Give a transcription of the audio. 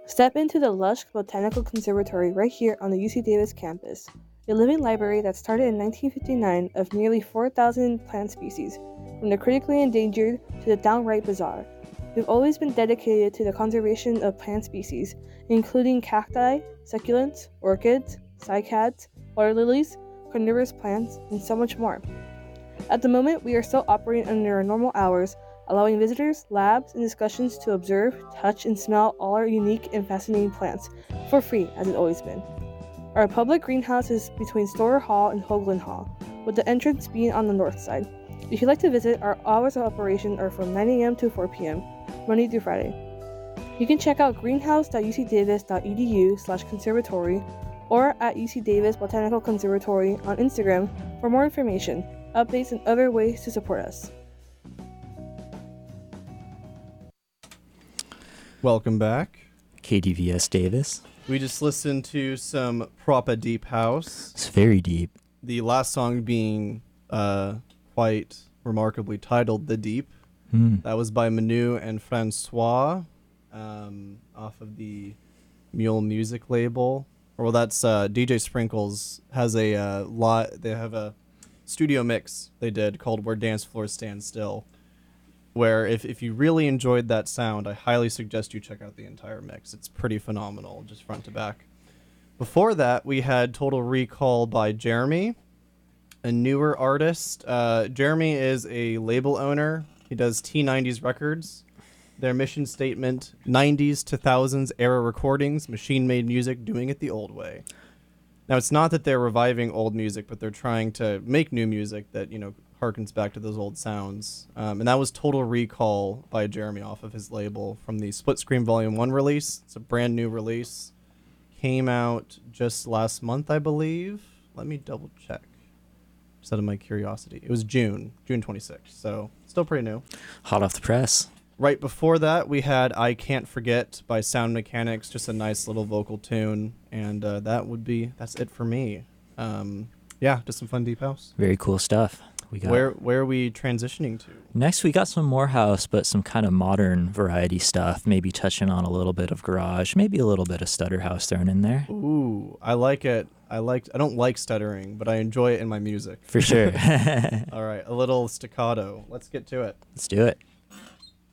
Step into the lush Botanical Conservatory right here on the UC Davis campus, a living library that started in 1959 of nearly 4,000 plant species, from the critically endangered to the downright bizarre. We've always been dedicated to the conservation of plant species, including cacti, succulents, orchids, cycads, water lilies, carnivorous plants, and so much more. At the moment, we are still operating under our normal hours, allowing visitors, labs, and discussions to observe, touch, and smell all our unique and fascinating plants, for free, as it's always been. Our public greenhouse is between Storer Hall and Hoagland Hall, with the entrance being on the north side. If you'd like to visit, our hours of operation are from 9 a.m. to 4 p.m., Monday through Friday. You can check out greenhouse.ucdavis.edu/conservatory or at UC Davis Botanical Conservatory on Instagram for more information, updates, and other ways to support us. Welcome back. KDVS Davis. We just listened to some proper deep house. It's very deep. The last song being quite remarkably titled The Deep. That was by Manu and Francois off of the Mule Music label. Well, that's DJ Sprinkles has they have a studio mix they did called Where Dance Floors Stand Still, where if you really enjoyed that sound, I highly suggest you check out the entire mix. It's pretty phenomenal, just front to back. Before that, we had Total Recall by Jeremy, a newer artist. Jeremy is a label owner. He does T90s Records. Their mission statement, 90s to thousands era recordings, machine-made music, doing it the old way. Now, it's not that they're reviving old music, but they're trying to make new music that, harkens back to those old sounds. And that was Total Recall by Jeremy off of his label from the Split Screen Volume 1 release. It's a brand new release. Came out just last month, I believe. Let me double check. Just out of my curiosity. It was June 26th, so still pretty new. Hot off the press. Right before that, we had I Can't Forget by Sound Mechanics, just a nice little vocal tune. And that's it for me. Just some fun deep house. Very cool stuff. Where are we transitioning to? Next, we got some more house, but some kind of modern variety stuff. Maybe touching on a little bit of garage, maybe a little bit of stutter house thrown in there. Ooh, I like it. I don't like stuttering, but I enjoy it in my music. For sure. All right, a little staccato. Let's get to it. Let's do it.